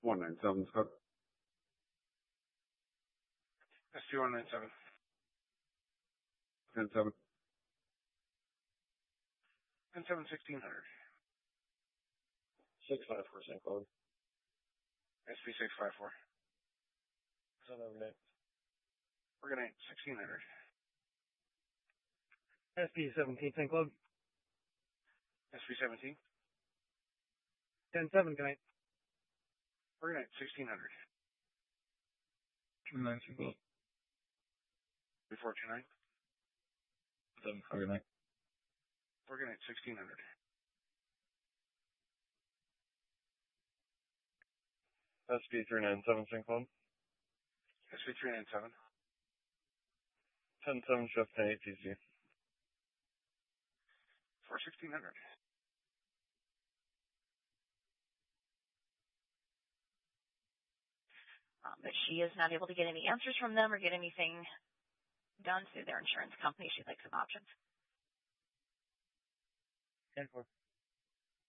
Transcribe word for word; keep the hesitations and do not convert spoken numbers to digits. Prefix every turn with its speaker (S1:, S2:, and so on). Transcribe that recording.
S1: one nine seven, Scott.
S2: S P one nine seven.
S1: ten seven.
S2: ten seven sixteen hundred.
S3: six five four, Saint Claude.
S2: S P six five four.
S3: Southern Overnight.
S2: Organite sixteen hundred.
S4: S P seventeen, Saint Claude.
S2: S P seventeen.
S4: ten seven, good night.
S2: Organite sixteen hundred.
S5: two nine, Saint Claude.
S2: three four two nine.
S5: seven five, good night.
S2: Organite sixteen hundred.
S3: S P three nine seven, Saint Claude.
S2: S P three nine seven.
S3: ten seven, Chef ten eight T C.
S2: four sixteen hundred.
S6: Um, but she is not able to get any answers from them or get anything done through their insurance company. She'd like some options.
S4: ten four.